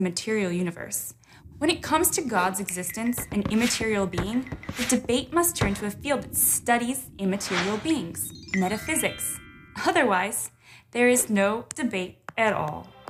material universe. When it comes to God's existence and immaterial being, the debate must turn to a field that studies immaterial beings, metaphysics. Otherwise, there is no debate at all.